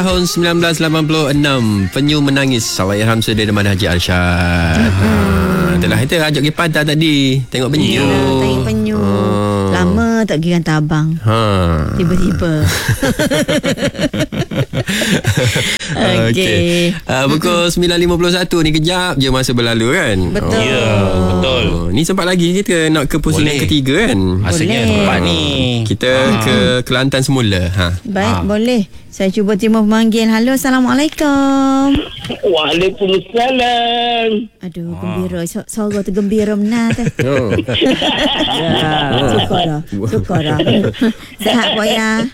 Tahun 1986, Penyu Menangis, Allahyarham Sudirman Haji Arsyad. Itulah kita ajak pergi pantai tadi, tengok penyu. Tengok penyu. Lama tak pergi kata abang. Tiba-tiba. Okey. Pukul 9.51 ni, kejap je masa berlalu kan. Betul. Ya, betul. Ni sempat lagi kita nak ke pusingan Boleh. ketiga kan. Asalnya Boleh. tempat ni. Kita ke Kelantan semula. Baik, boleh. Saya cuba terima pemanggil. Halo, Assalamualaikum. Waalaikumsalam. Aduh, gembira. Suara tu gembira benar tu. Oh. Syukur dah. Sehat, Boya.